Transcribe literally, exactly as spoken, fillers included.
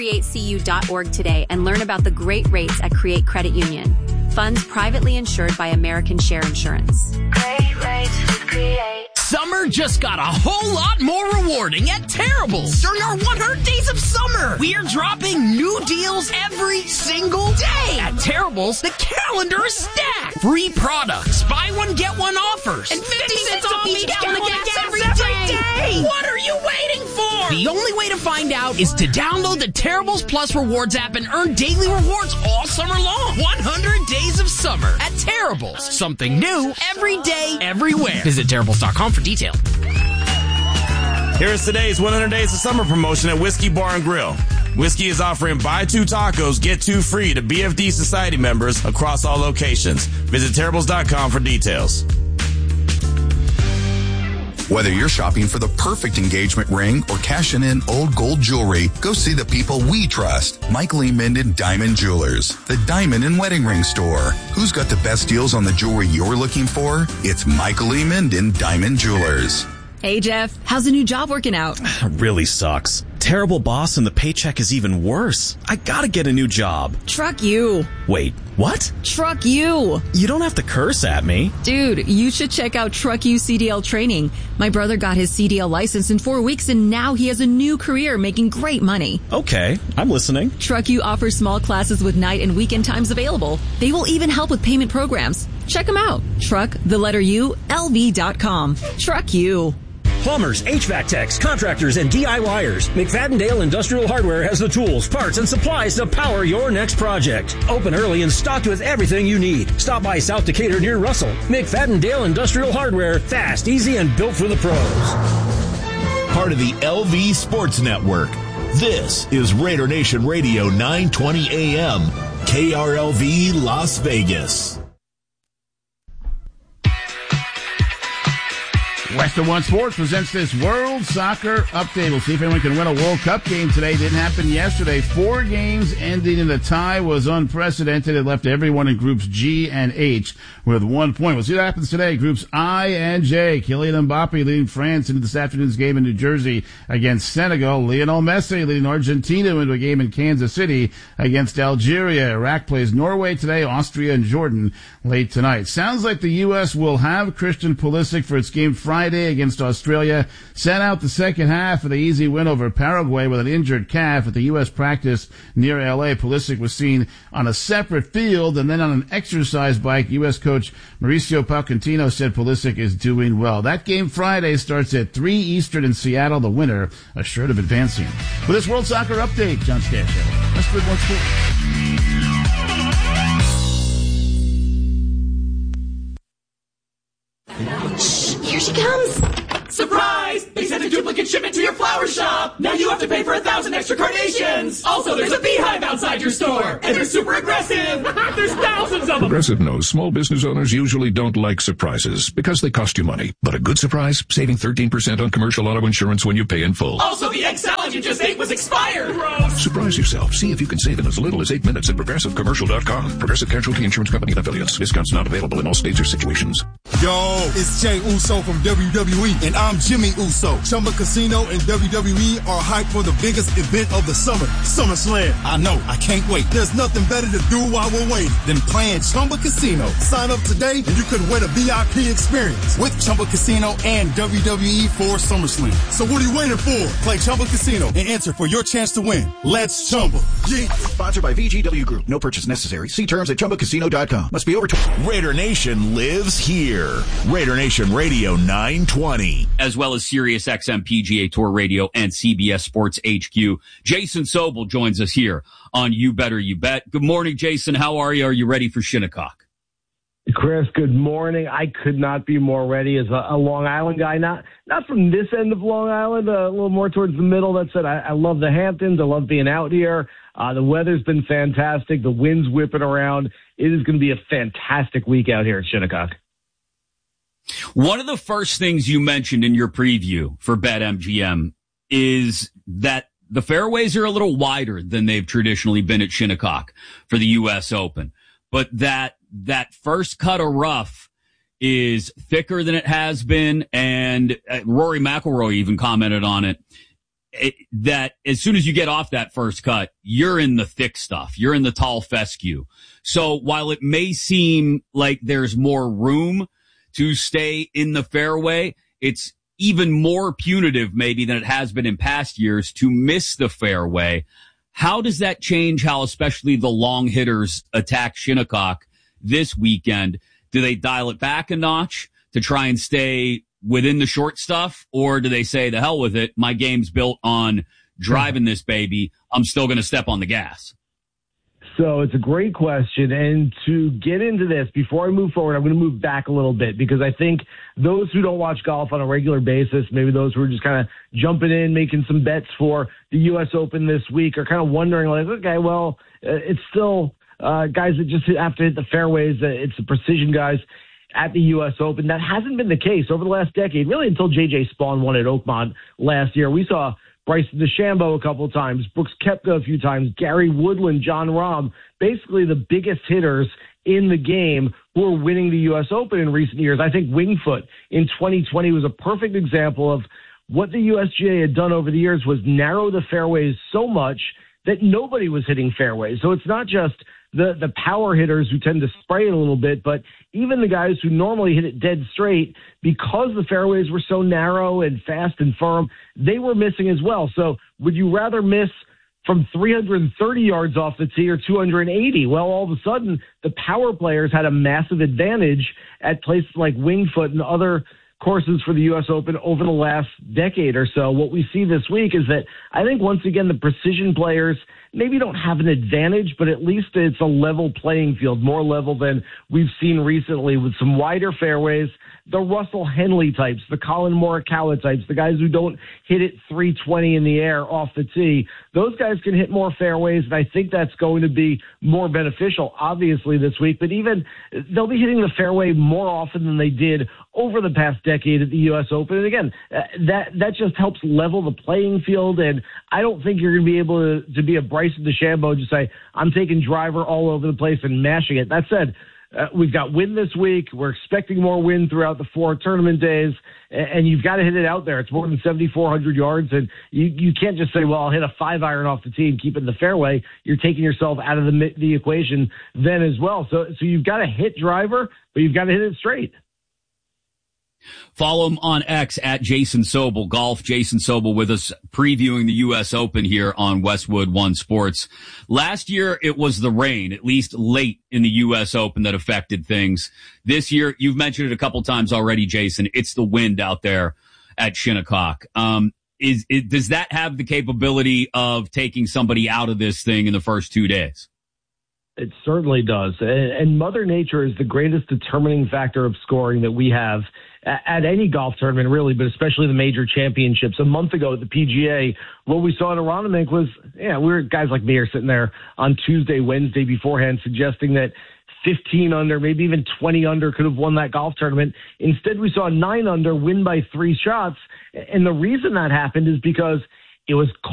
create c u dot org today and learn about the great rates at Create Credit Union. Funds privately insured by American Share Insurance. Great rates with Create. Summer just got a whole lot more rewarding at Terrible's. During our one hundred days of summer, we're dropping new deals every single day. At Terrible's, the calendar is stacked. Free products, buy one, get one offers, and fifty cents off each gallon of gas every day. What are you waiting for? The only way to find out is to download the Terrible's Plus Rewards app and earn daily rewards all summer long. one hundred days of summer at Terrible's. Something new every day, everywhere. Visit Terrible's dot com for details. Here's today's one hundred days of summer promotion at Whiskey Bar and Grill. Whiskey is offering buy two tacos, get two free to B F D Society members across all locations. Visit Terrible's dot com for details. Whether you're shopping for the perfect engagement ring or cashing in old gold jewelry, go see the people we trust. Michael E. Minden Diamond Jewelers, the diamond and wedding ring store. Who's got the best deals on the jewelry you're looking for? It's Michael E. Minden Diamond Jewelers. Hey, Jeff. How's the new job working out? Really sucks. Terrible boss and the paycheck is even worse. I gotta get a new job. Truck you. Wait, what? Truck you. You don't have to curse at me. Dude, you should check out Truck You C D L training. My brother got his C D L license in four weeks and now he has a new career making great money. Okay, I'm listening. Truck You offers small classes with night and weekend times available. They will even help with payment programs. Check them out. Truck, the letter U, L V dot com. Truck You. Plumbers, H V A C techs, contractors, and DIYers. McFadden-Dale Industrial Hardware has the tools, parts, and supplies to power your next project. Open early and stocked with everything you need. Stop by South Decatur near Russell. McFadden-Dale Industrial Hardware. Fast, easy, and built for the pros. Part of the L V Sports Network. This is Raider Nation Radio nine twenty A M. K R L V Las Vegas. Western One Sports presents this World Soccer Update. We'll see if anyone can win a World Cup game today. Didn't happen yesterday. Four games ending in a tie was unprecedented. It left everyone in groups G and H with one point. We'll see what happens today. Groups I and J. Kylian Mbappe leading France into this afternoon's game in New Jersey against Senegal. Lionel Messi leading Argentina into a game in Kansas City against Algeria. Iraq plays Norway today, Austria and Jordan late tonight. Sounds like the U S will have Christian Pulisic for its game Friday against Australia. Sat out the second half of the easy win over Paraguay with an injured calf at the U S practice near L A. Pulisic was seen on a separate field and then on an exercise bike. U S coach Mauricio Pochettino said Pulisic is doing well. That game Friday starts at three Eastern in Seattle. The winner assured of advancing. For this World Soccer Update, John Stashow. That's Good One Sports. Here she comes. Surprise! They sent a duplicate shipment to your flower shop! Now you have to pay for a thousand extra carnations! Also, there's a beehive outside your store! And they're super aggressive! There's thousands of them! Progressive knows small business owners usually don't like surprises because they cost you money. But a good surprise? Saving thirteen percent on commercial auto insurance when you pay in full. Also, the egg salad you just ate was expired! Gross! Surprise yourself. See if you can save in as little as eight minutes at progressive commercial dot com. Progressive Casualty Insurance Company and affiliates. Discounts not available in all states or situations. Yo, it's Jay Uso from W W E, and I'm Jimmy Uso. Chumba Casino and W W E are hyped for the biggest event of the summer, SummerSlam. I know, I can't wait. There's nothing better to do while we're waiting than playing Chumba Casino. Sign up today and you could win a V I P experience with Chumba Casino and W W E for SummerSlam. So what are you waiting for? Play Chumba Casino and enter for your chance to win. Let's Chumba. Yeah. Sponsored by V G W Group. No purchase necessary. See terms at chumba casino dot com. Must be over twenty. Raider Nation lives here. Raider Nation Radio nine twenty. As well as Sirius X M P G A Tour Radio and C B S Sports H Q. Jason Sobel joins us here on You Better You Bet. Good morning, Jason. How are you? Are you ready for Shinnecock? Chris, good morning. I could not be more ready as a, a Long Island guy. Not not from this end of Long Island, a little more towards the middle. That said, I, I love the Hamptons. I love being out here. Uh, the weather's been fantastic. The wind's whipping around. It is going to be a fantastic week out here at Shinnecock. One of the first things you mentioned in your preview for BetMGM is that the fairways are a little wider than they've traditionally been at Shinnecock for the U S Open, but that that first cut of rough is thicker than it has been, and Rory McIlroy even commented on it. it, that as soon as you get off that first cut, you're in the thick stuff. You're in the tall fescue. So while it may seem like there's more room to stay in the fairway, it's even more punitive maybe than it has been in past years to miss the fairway. How does that change how especially the long hitters attack Shinnecock this weekend? Do they dial it back a notch to try and stay within the short stuff, or do they say, the hell with it, my game's built on driving this baby, I'm still going to step on the gas? So it's a great question. And to get into this, before I move forward, I'm going to move back a little bit, because I think those who don't watch golf on a regular basis, maybe those who are just kind of jumping in, making some bets for the U S Open this week, are kind of wondering, like, okay, well, uh, it's still uh, guys that just have to hit the fairways. Uh, it's the precision guys at the U S Open. That hasn't been the case over the last decade, really until J J Spawn won at Oakmont last year. We saw Bryson DeChambeau a couple of times, Brooks Koepka a few times, Gary Woodland, John Rahm, basically the biggest hitters in the game who are winning the U S Open in recent years. I think Winged Foot in twenty twenty was a perfect example of what the U S G A had done over the years, was narrow the fairways so much that nobody was hitting fairways. So it's not just the, the power hitters who tend to spray it a little bit, but even the guys who normally hit it dead straight, because the fairways were so narrow and fast and firm, they were missing as well. So would you rather miss from three hundred thirty yards off the tee or two hundred eighty? Well, all of a sudden, the power players had a massive advantage at places like Winged Foot and other courses for the U S Open over the last decade or so. What we see this week is that I think once again the precision players maybe don't have an advantage, but at least it's a level playing field, more level than we've seen recently, with some wider fairways. The Russell Henley types, the Colin Morikawa types, the guys who don't hit it three twenty in the air off the tee, those guys can hit more fairways, and I think that's going to be more beneficial, obviously, this week. But even they'll be hitting the fairway more often than they did over the past decade at the U S Open. And again, that that just helps level the playing field, and I don't think you're going to be able to, to be a Bryson DeChambeau, just say, I'm taking driver all over the place and mashing it. That said, Uh, we've got wind this week. We're expecting more wind throughout the four tournament days, and, and you've got to hit it out there. It's more than seventy-four hundred yards, and you, you can't just say, well, I'll hit a five iron off the tee and keep it in the fairway. You're taking yourself out of the the equation then as well. So, so you've got to hit driver, but you've got to hit it straight. Follow him on X at Jason Sobel Golf. Jason Sobel with us previewing the U S Open here on Westwood One Sports. Last year, it was the rain, at least late in the U S Open, that affected things. This year, you've mentioned it a couple times already, Jason. It's the wind out there at Shinnecock. Um, is, is does that have the capability of taking somebody out of this thing in the first two days? It certainly does. And Mother Nature is the greatest determining factor of scoring that we have at any golf tournament, really, but especially the major championships. A month ago at the P G A, what we saw at Aronimink was, yeah, we were, guys like me are sitting there on Tuesday, Wednesday beforehand, suggesting that fifteen under, maybe even twenty under could have won that golf tournament. Instead, we saw nine under win by three shots. And the reason that happened is because it was